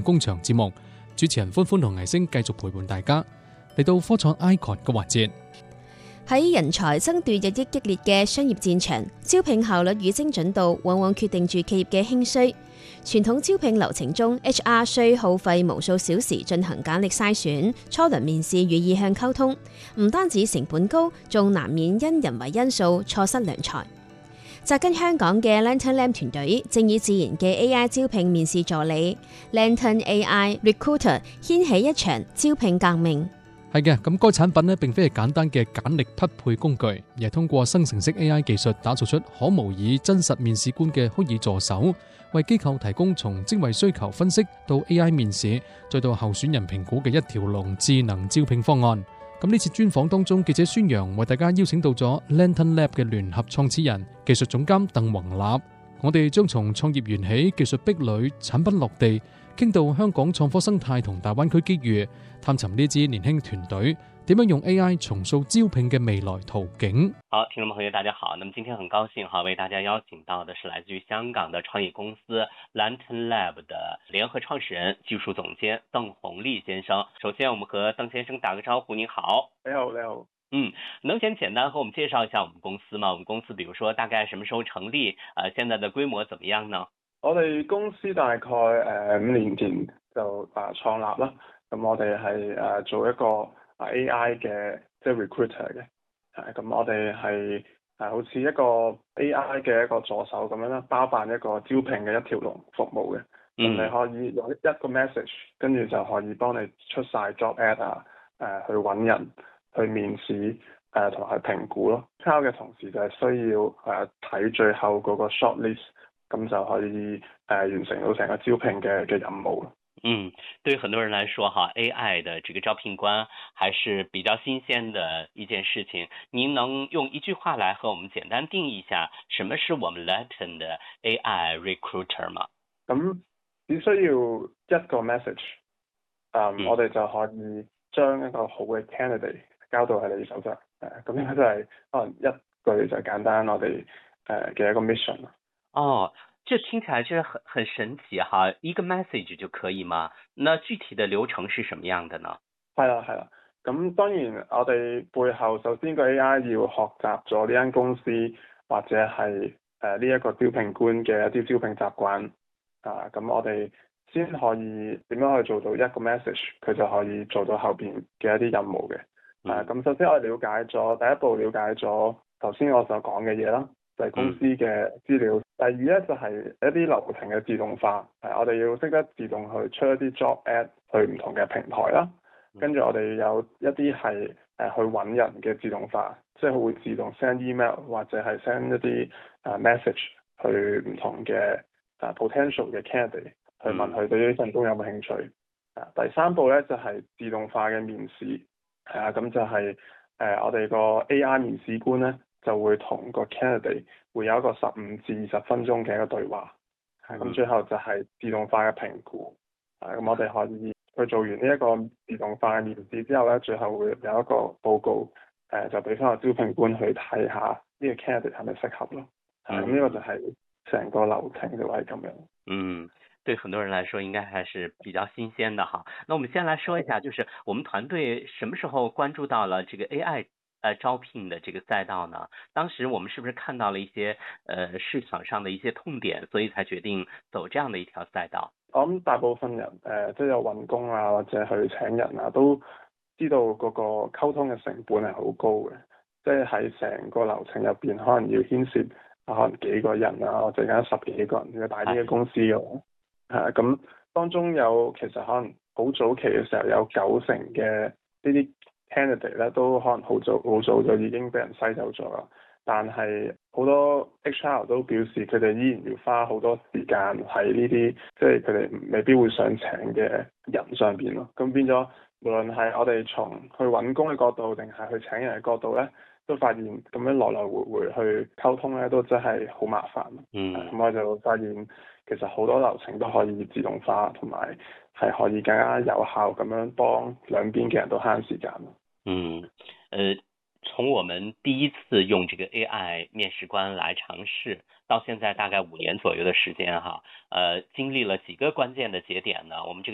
工場節目，主持人歡歡同藝星繼續陪伴大家嚟到科創 Icon 嘅環節。 喺人才爭奪日益激烈嘅商業戰場，招聘效率與精準度往往決定住企業嘅興衰。傳統招聘流程中 ，HR 需耗費無數小時進行簡歷篩選、初輪面試與意向溝通，唔單止成本高，仲難免因人為因素錯失良才。扎根香港嘅 LanternLab 團隊正以自然嘅 AI 招聘面試助理 Lantern AI Recruiter 掀起一場招聘革命。 係嘅，咁該產品呢並非係簡單嘅簡歷匹配工具，而係通過生成式 AI 技術打造出可模擬真實面試官嘅虛擬助手，為機構提供從職位需求分析到 AI 面試，再到候選人評估嘅一條龍智能招聘方案。咁呢次專訪當中，記者孫楊為大家邀請到咗 LanternLab 嘅聯合創始人、技術總監鄧宏立。我哋將從創業緣起、技術壁壘、產品落地，傾到香港創科生態同大灣區機遇，探尋呢支年輕團隊點樣用 AI 重塑招聘嘅未來途徑。 好，聽眾朋友大家好，那麼今天很高興為大家邀請到的是來自於香港的創業公司 LanternLab 的聯合創始人、技術總監鄧宏立先生。首先我們和鄧先生打個招呼。您好。 你好，你好。 能先簡單和我們介紹一下我們公司嗎？我們公司比如說大概什麼時候成立？現在的規模怎麼樣呢？ 我哋公司大概5年前就創立啦。咁我哋係做一個AI 嘅即係 recruiter 嘅。咁我哋係好似一個 AI 嘅一個助手咁樣啦，包辦一個招聘嘅一條龍服務嘅。咁你可以用一個 message， 跟住就可以幫你出晒 job ad 去揾人、去面試同埋去評估咯。抄嘅同時就係需要睇最後嗰個 short list， 咁就可以完成到成個招聘嘅任務咯。 對於很多人來說AI 的這個招聘官還是比較新鮮的一件事情。您能用一句話來和我們簡單定義一下，什麼是我們 Lantern 的 AI Recruiter 嗎？ 咁只需要一個 message，我哋就可以將一個好嘅 candidate 交到喺你手上。咁應該都係可能一句就簡單我哋嘅一個 mission。 這聽起來就是很神奇哈，一個 message 就可以嗎？那具體的流程是什麼樣的呢？ 係啦，咁當然我哋背後首先個 AI 要學習咗呢間公司或者係呢一個招聘官嘅一啲招聘習慣。咁我哋先可以點樣去做到一個 message， 佢就可以做到後邊嘅一啲任務嘅。咁首先我哋了解咗第一步，了解咗頭先我所講嘅嘢啦，就係公司嘅資料。第二咧就係一啲流程嘅自動化，我哋要識得自動去出一啲 job ad 去唔同嘅平台啦。跟住我哋有一啲係去揾人嘅自動化，即係會自動 send email 或者係 send 一啲message 去唔同嘅potential 嘅 candidate 去問佢對呢份工有冇興趣。第三步咧就係自動化嘅面試，咁就係我哋個 AI 面試官咧就會同個 candidate 會有一個15至20分鐘嘅一個對話，咁最後就係自動化嘅評估。咁我哋可以去做完呢一個自動化嘅面試之後咧，最後會有一個報告，就俾翻個招聘官去睇下呢個 candidate 係咪適合咯。咁呢個就係成個流程就係咁樣。 對很多人來說應該還是比較新鮮的哈。那我們先來說一下，就是我們團隊什麼時候關注到了這個 AI招聘的這個賽道呢？當時我們是不是看到了一些市場上的一些痛點，所以才決定走這樣的一條賽道？ 我諗大部分人即係有揾工啊或者去請人啊，都知道嗰個溝通嘅成本係好高嘅，即係喺成個流程入邊可能要牽涉可能幾個人啊，或者10幾個人嘅大啲嘅公司嘅。咁當中有其實可能好早期嘅時候有90%嘅呢啲 candidate 咧都可能好早就已經俾人篩走咗啦。但係好多 HR 都表示佢哋依然要花好多時間喺呢啲即係佢哋未必會想請嘅人上邊咯。咁變咗無論係我哋從去揾工嘅角度定係去請人嘅角度咧，都發現咁樣來來回回去溝通咧都真係好麻煩。咁我就發現其實好多流程都可以自動化，同埋係可以更加有效咁樣幫兩邊嘅人都慳時間。 從我們第一次用這個 AI 面試官來嘗試，到現在大概5年左右的時間哈，經歷了幾個關鍵的節點呢？我們這個